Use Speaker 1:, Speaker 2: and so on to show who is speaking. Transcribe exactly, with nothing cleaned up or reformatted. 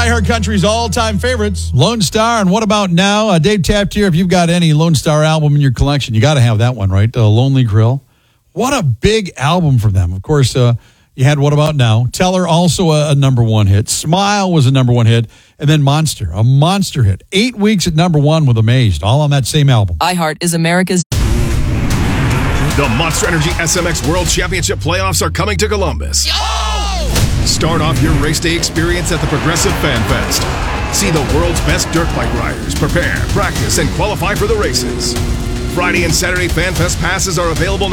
Speaker 1: iHeart Country's all-time favorites.
Speaker 2: Lone Star and What About Now? Uh, Dave tapped here. If you've got any Lone Star album in your collection, you got to have that one, right? Uh, Lonely Grill. What a big album from them. Of course, uh, you had What About Now? Teller, also a, a number one hit. Smile was a number one hit. And then Monster, a monster hit. Eight weeks at number one with Amazed, all on that same album.
Speaker 3: iHeart is America's...
Speaker 4: The Monster Energy S M X World Championship playoffs are coming to Columbus.
Speaker 5: Yo!
Speaker 4: Start off your race day experience at the Progressive Fan Fest. See the world's best dirt bike riders prepare, practice, and qualify for the races. Friday and Saturday Fan Fest passes are available now.